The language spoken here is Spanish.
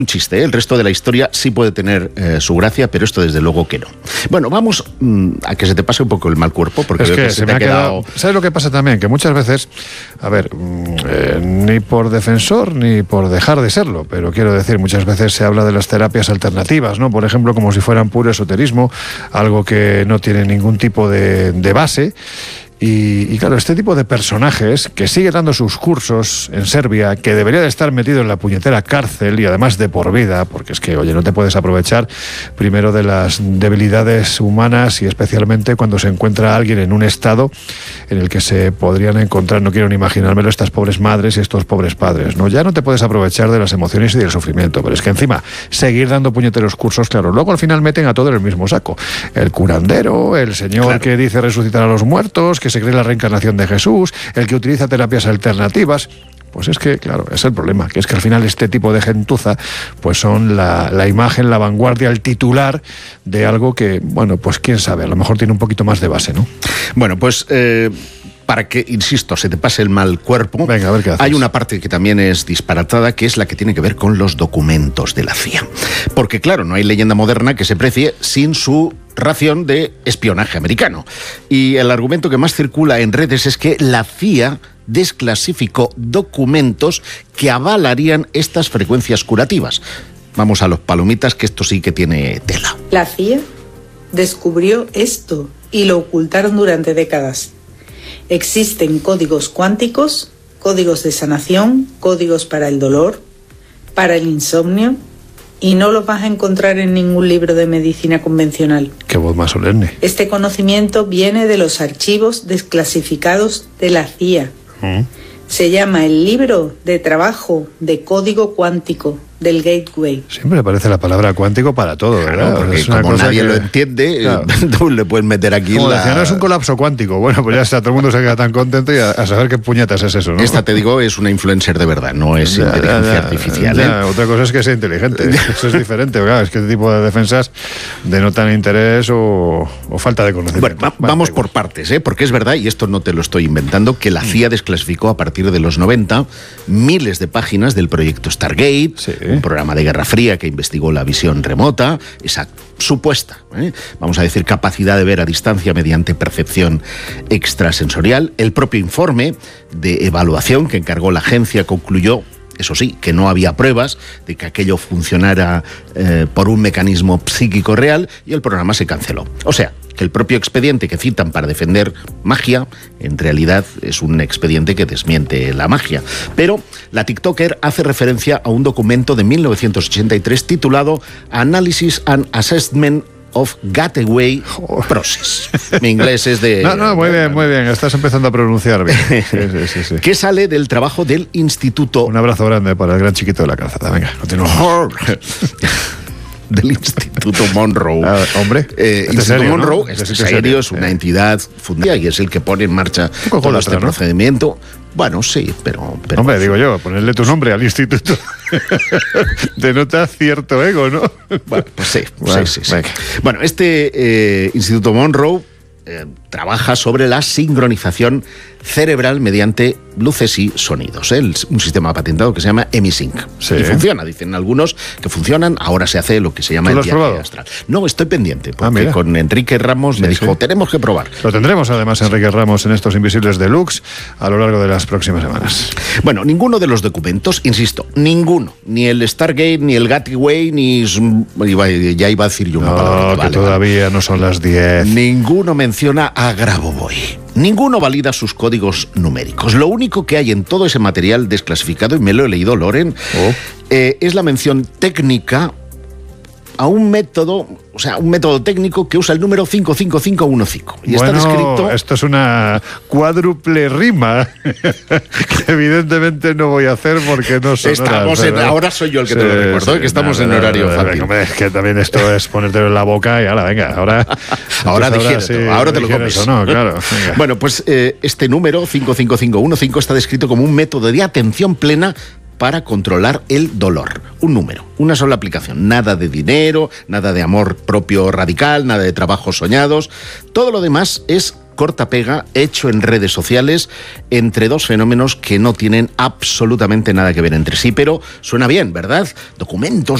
un chiste, ¿eh? El resto de la historia sí puede tener su gracia, pero esto desde luego que no. Bueno, vamos a que se te pase un poco el mal cuerpo, porque es que se me ha quedado... ¿Sabes lo que pasa también? Que muchas veces, a ver, ni por defensor ni por dejar de serlo, pero quiero decir, muchas veces se habla de las terapias alternativas, ¿no? Por ejemplo, como si fueran puro esoterismo, algo que no tiene ningún tipo de base. Y claro, este tipo de personajes que sigue dando sus cursos en Serbia, que debería de estar metido en la puñetera cárcel y además de por vida, porque es que, oye, no te puedes aprovechar primero de las debilidades humanas y especialmente cuando se encuentra alguien en un estado en el que se podrían encontrar, no quiero ni imaginármelo, estas pobres madres y estos pobres padres, ¿no? Ya no te puedes aprovechar de las emociones y del sufrimiento, pero es que encima seguir dando puñeteros cursos, claro, luego al final meten a todo en el mismo saco. El curandero, el señor claro, que dice resucitar a los muertos, que se cree la reencarnación de Jesús, el que utiliza terapias alternativas. Pues es que, claro, es el problema, que es que al final este tipo de gentuza pues son la imagen, la vanguardia, el titular de algo que, bueno, pues quién sabe, a lo mejor tiene un poquito más de base, ¿no? Bueno, pues... para que, insisto, se te pase el mal cuerpo, venga, a ver qué haces. Hay una parte que también es disparatada, que es la que tiene que ver con los documentos de la CIA. Porque, claro, no hay leyenda moderna que se precie sin su ración de espionaje americano. Y el argumento que más circula en redes es que la CIA desclasificó documentos que avalarían estas frecuencias curativas. Vamos a los palomitas, que esto sí que tiene tela. La CIA descubrió esto y lo ocultaron durante décadas. Existen códigos cuánticos, códigos de sanación, códigos para el dolor, para el insomnio, y no los vas a encontrar en ningún libro de medicina convencional. Qué voz más solemne. Este conocimiento viene de los archivos desclasificados de la CIA. Se llama el libro de trabajo de código cuántico del Gateway. Siempre aparece la palabra cuántico para todo, ¿verdad? Claro, porque es una como cosa nadie lo entiende, claro, tú le puedes meter aquí como decía, no es un colapso cuántico. Bueno, pues ya está, todo el mundo se queda tan contento y a saber qué puñetas es eso, ¿no? Esta, te digo, es una influencer de verdad, no es inteligencia artificial. Ya, otra cosa es que sea inteligente, eso es diferente, ¿verdad? Es que este tipo de defensas denotan interés o falta de conocimiento. Bueno, vamos por partes, porque es verdad, y esto no te lo estoy inventando, que la CIA desclasificó a partir de los 90 miles de páginas del proyecto Stargate, sí, un programa de Guerra Fría que investigó la visión remota, esa supuesta, vamos a decir, capacidad de ver a distancia mediante percepción extrasensorial. El propio informe de evaluación que encargó la agencia concluyó, eso sí, que no había pruebas de que aquello funcionara por un mecanismo psíquico real, y el programa se canceló. O sea, que el propio expediente que citan para defender magia, en realidad es un expediente que desmiente la magia. Pero la TikToker hace referencia a un documento de 1983 titulado Analysis and Assessment of Gateway Process. Mi inglés es de... No, muy bien, estás empezando a pronunciar bien. Sí. Que sale del trabajo del Instituto... Un abrazo grande para el gran chiquito de la calzada. Venga, continuamos. Del Instituto Monroe. Hombre, Instituto serio, Monroe, ¿no? es serio, es una entidad fundada y es el que pone en marcha todo este procedimiento. Bueno, sí, pero... Hombre, digo yo, ponerle tu nombre al instituto denota cierto ego, ¿no? Bueno, pues sí. Bueno, este Instituto Monroe trabaja sobre la sincronización cerebral mediante luces y sonidos. Un sistema patentado que se llama EmiSync. Sí. Y funciona, dicen algunos que funcionan. Ahora se hace lo que se llama el viaje astral. No, estoy pendiente, porque con Enrique Ramos me dijo, tenemos que probar. Lo tendremos además, Enrique Ramos, en estos Invisibles Deluxe a lo largo de las próximas semanas. Bueno, ninguno de los documentos, insisto, ninguno, ni el Stargate, ni el Gateway, ni... Ya iba a decir yo una palabra. Que todavía no son las 10. Ninguno menciona a Grabovoi. Ninguno valida sus códigos numéricos. Lo único que hay en todo ese material desclasificado, y me lo he leído, Loren, es la mención técnica a un método, o sea, un método técnico que usa el número 55515. Y bueno, está descrito... esto es una cuádruple rima que evidentemente no voy a hacer porque no son ahora soy yo el que te lo recuerdo, que estamos en horario fácil. Es que también esto es ponértelo en la boca y venga, ahora ahora te lo comes. Eso, no, claro, venga. Bueno, pues este número 55515 está descrito como un método de atención plena para controlar el dolor. Un número, una sola aplicación. Nada de dinero, nada de amor propio radical, nada de trabajos soñados. Todo lo demás es corta-pega hecho en redes sociales entre dos fenómenos que no tienen absolutamente nada que ver entre sí, pero suena bien, ¿verdad? Documentos